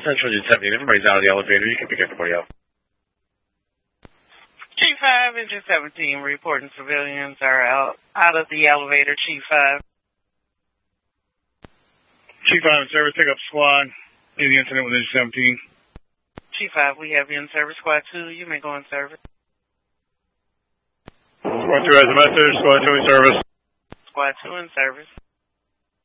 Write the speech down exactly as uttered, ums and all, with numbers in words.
Central Engine seventeen, everybody's out of the elevator. You can pick everybody up. Chief five, Engine seventeen, reporting civilians are out, out of the elevator, Chief five. Chief five in service, pick up squad. In the incident with Engine seventeen. Chief five, we have you in service. Squad two, you may go in service. Squad two has a message. Squad two in service. Squad two in service.